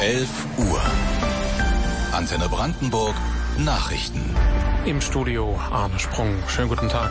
11 Uhr. Antenne Brandenburg Nachrichten. Im Studio Arne Sprung. Schönen guten Tag.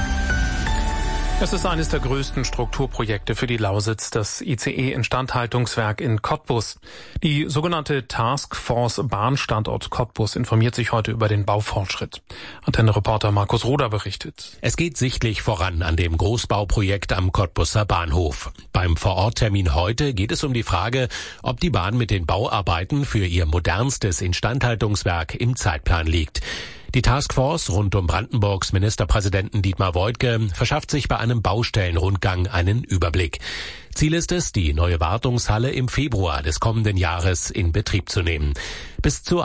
Es ist eines der größten Strukturprojekte für die Lausitz, das ICE-Instandhaltungswerk in Cottbus. Die sogenannte Taskforce Bahnstandort Cottbus informiert sich heute über den Baufortschritt. Antenne-Reporter Markus Roder berichtet. Es geht sichtlich voran an dem Großbauprojekt am Cottbuser Bahnhof. Beim Vororttermin heute geht es um die Frage, ob die Bahn mit den Bauarbeiten für ihr modernstes Instandhaltungswerk im Zeitplan liegt. Die Taskforce rund um Brandenburgs Ministerpräsidenten Dietmar Woidke verschafft sich bei einem Baustellenrundgang einen Überblick. Ziel ist es, die neue Wartungshalle im Februar des kommenden Jahres in Betrieb zu nehmen. Bis zu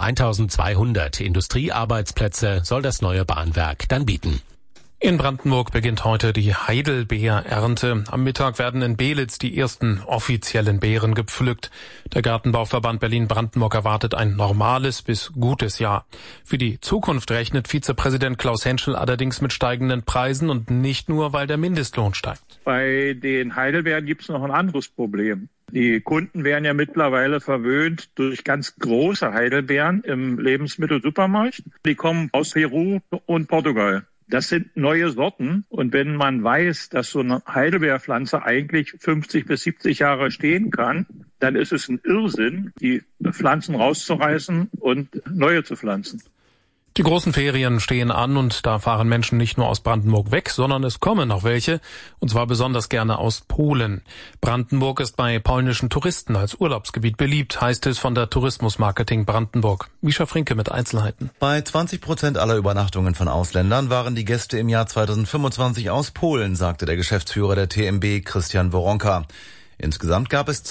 1200 Industriearbeitsplätze soll das neue Bahnwerk dann bieten. In Brandenburg beginnt heute die Heidelbeerernte. Am Mittag werden in Beelitz die ersten offiziellen Beeren gepflückt. Der Gartenbauverband Berlin-Brandenburg erwartet ein normales bis gutes Jahr. Für die Zukunft rechnet Vizepräsident Klaus Henschel allerdings mit steigenden Preisen und nicht nur, weil der Mindestlohn steigt. Bei den Heidelbeeren gibt es noch ein anderes Problem. Die Kunden werden ja mittlerweile verwöhnt durch ganz große Heidelbeeren im Lebensmittelsupermarkt. Die kommen aus Peru und Portugal. Das sind neue Sorten und wenn man weiß, dass so eine Heidelbeerpflanze eigentlich 50 bis 70 Jahre stehen kann, dann ist es ein Irrsinn, die Pflanzen rauszureißen und neue zu pflanzen. Die großen Ferien stehen an und da fahren Menschen nicht nur aus Brandenburg weg, sondern es kommen noch welche, und zwar besonders gerne aus Polen. Brandenburg ist bei polnischen Touristen als Urlaubsgebiet beliebt, heißt es von der Tourismusmarketing Brandenburg. Mischa Frinke mit Einzelheiten. Bei 20% aller Übernachtungen von Ausländern waren die Gäste im Jahr 2025 aus Polen, sagte der Geschäftsführer der TMB, Christian Woronka. Insgesamt gab es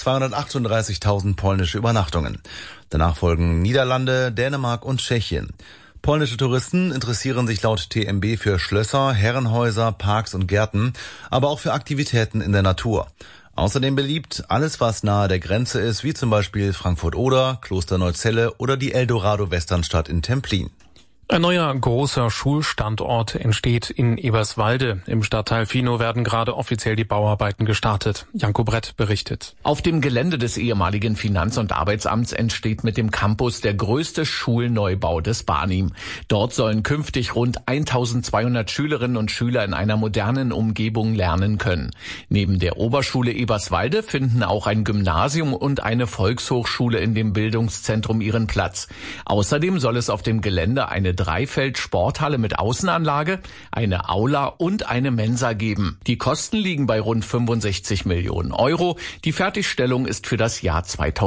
238.000 polnische Übernachtungen. Danach folgen Niederlande, Dänemark und Tschechien. Polnische Touristen interessieren sich laut TMB für Schlösser, Herrenhäuser, Parks und Gärten, aber auch für Aktivitäten in der Natur. Außerdem beliebt alles, was nahe der Grenze ist, wie zum Beispiel Frankfurt-Oder, Klosterneuzzelle oder die Eldorado-Westernstadt in Templin. Ein neuer großer Schulstandort entsteht in Eberswalde. Im Stadtteil Finow werden gerade offiziell die Bauarbeiten gestartet. Janko Brett berichtet. Auf dem Gelände des ehemaligen Finanz- und Arbeitsamts entsteht mit dem Campus der größte Schulneubau des BANIM. Dort sollen künftig rund 1200 Schülerinnen und Schüler in einer modernen Umgebung lernen können. Neben der Oberschule Eberswalde finden auch ein Gymnasium und eine Volkshochschule in dem Bildungszentrum ihren Platz. Außerdem soll es auf dem Gelände eine Dreifeld-Sporthalle mit Außenanlage, eine Aula und eine Mensa geben. Die Kosten liegen bei rund 65 Millionen Euro. Die Fertigstellung ist für das Jahr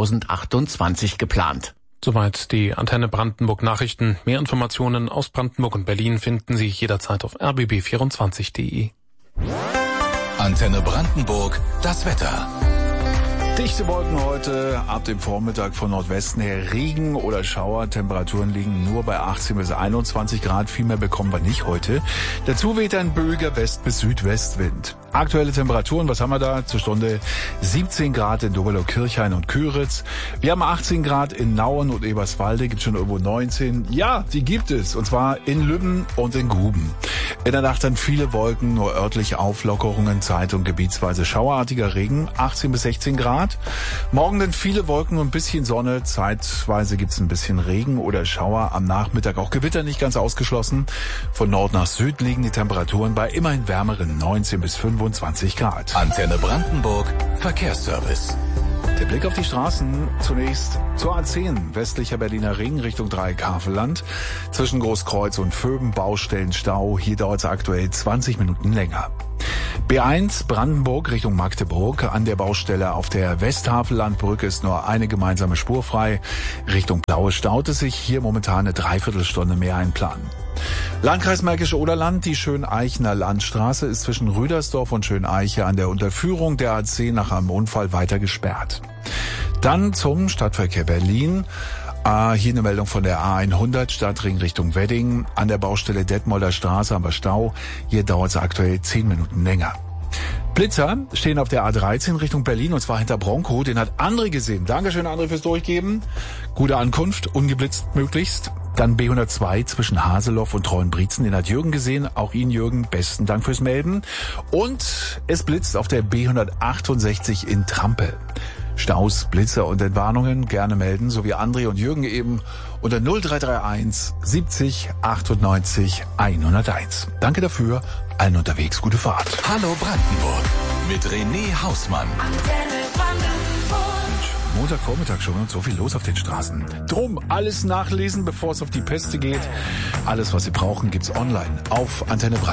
2028 geplant. Soweit die Antenne Brandenburg Nachrichten. Mehr Informationen aus Brandenburg und Berlin finden Sie jederzeit auf rbb24.de. Antenne Brandenburg, das Wetter. Dichte Wolken heute, ab dem Vormittag von Nordwesten her Regen oder Schauer. Temperaturen liegen nur bei 18 bis 21 Grad. Viel mehr bekommen wir nicht heute. Dazu weht ein böiger West- bis Südwestwind. Aktuelle Temperaturen, was haben wir da? Zur Stunde 17 Grad in Dobelow-Kirchhain und Küritz. Wir haben 18 Grad in Nauen und Eberswalde. Gibt schon irgendwo 19. Ja, die gibt es. Und zwar in Lübben und in Guben. In der Nacht dann viele Wolken, nur örtliche Auflockerungen, Zeit- und gebietsweise schauerartiger Regen. 18 bis 16 Grad. Morgen dann viele Wolken und ein bisschen Sonne. Zeitweise gibt's ein bisschen Regen oder Schauer. Am Nachmittag auch Gewitter nicht ganz ausgeschlossen. Von Nord nach Süd liegen die Temperaturen bei immerhin wärmeren 19 bis 25 Grad. Antenne Brandenburg, Verkehrsservice. Der Blick auf die Straßen. Zunächst zur A10, westlicher Berliner Ring Richtung Dreieck-Havelland. Zwischen Großkreuz und Vöben Baustellenstau. Hier dauert es aktuell 20 Minuten länger. B1 Brandenburg Richtung Magdeburg. An der Baustelle auf der Westhavellandbrücke ist nur eine gemeinsame Spur frei. Richtung Blaue staut es sich. Hier momentan eine Dreiviertelstunde mehr einplanen. Landkreis Märkische Oderland, die Schöneichener Landstraße ist zwischen Rüdersdorf und Schöneiche an der Unterführung der A10 nach einem Unfall weiter gesperrt. Dann zum Stadtverkehr Berlin. Hier eine Meldung von der A100 Stadtring Richtung Wedding. An der Baustelle Detmolder Straße haben wir Stau. Hier dauert es aktuell 10 Minuten länger. Blitzer stehen auf der A13 Richtung Berlin und zwar hinter Bronco. Den hat André gesehen. Dankeschön, André, fürs Durchgeben. Gute Ankunft, ungeblitzt möglichst. Dann B102 zwischen Haseloff und Treuenbrietzen. Den hat Jürgen gesehen. Auch Ihnen, Jürgen, besten Dank fürs Melden. Und es blitzt auf der B168 in Trampel. Staus, Blitzer und Entwarnungen gerne melden, so wie André und Jürgen eben unter 0331 70 98 101. Danke dafür, allen unterwegs gute Fahrt. Hallo Brandenburg mit René Hausmann. Montagvormittag schon und so viel los auf den Straßen. Drum alles nachlesen, bevor es auf die Piste geht. Alles, was Sie brauchen, gibt's online auf Antenne Brandenburg.